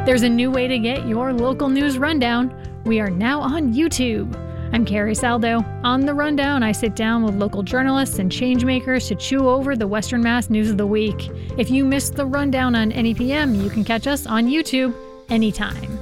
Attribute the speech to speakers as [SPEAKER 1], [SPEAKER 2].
[SPEAKER 1] There's a new way to get your local news rundown. We are now on YouTube. I'm Carrie Saldo. On The Rundown, I sit down with local journalists and changemakers to chew over the Western Mass news of the week. If you missed The Rundown on NEPM, you can catch us on YouTube anytime.